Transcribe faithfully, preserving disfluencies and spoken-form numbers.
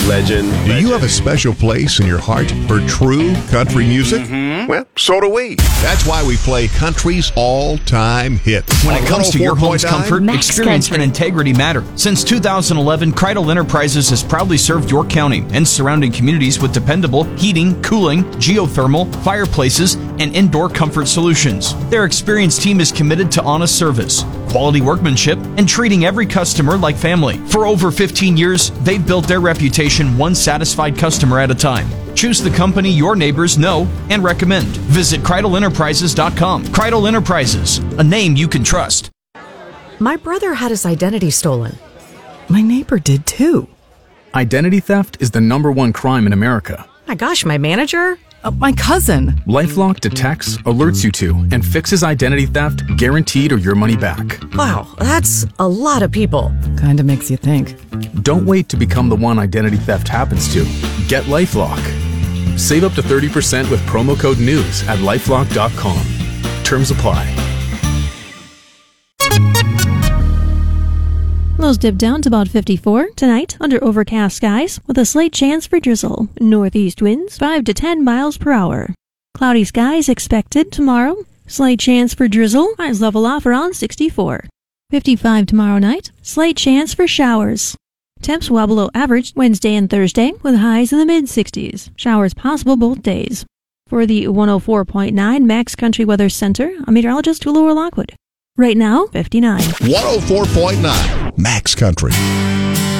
Legend. Do you have a special place in your heart for true country music? Mm-hmm. Well, so do we. That's why we play country's all-time hits. When it comes to your home's comfort, Max experience Country. and integrity matter. Since two thousand eleven, Kreidel Enterprises has proudly served York County and surrounding communities with dependable heating, cooling, geothermal, fireplaces, and indoor comfort solutions. Their experienced team is committed to honest service, quality workmanship, and treating every customer like family. For over fifteen years, they've built their reputation one satisfied customer at a time. Choose the company your neighbors know and recommend. Visit Kreidel Enterprises dot com. Kreidel Enterprises, a name you can trust. My brother had his identity stolen. My neighbor did too. Identity theft is the number one crime in America. My gosh, my manager? Uh, my cousin. LifeLock detects, alerts you to, and fixes identity theft, guaranteed or your money back. Wow, that's a lot of people. Kinda makes you think. Don't wait to become the one identity theft happens to. Get LifeLock. Save up to thirty percent with promo code NEWS at lifelock dot com. Terms apply. Lows dip down to about fifty-four tonight under overcast skies with a slight chance for drizzle. Northeast winds five to ten miles per hour. Cloudy skies expected tomorrow. Slight chance for drizzle. Highs level off around sixty-four. fifty-five tomorrow night. Slight chance for showers. Temps well below average Wednesday and Thursday with highs in the mid-sixties. Showers possible both days. For the one oh four point nine Max Country Weather Center, I'm meteorologist Laura Lockwood. Right now, fifty-nine. one oh four point nine Max Country.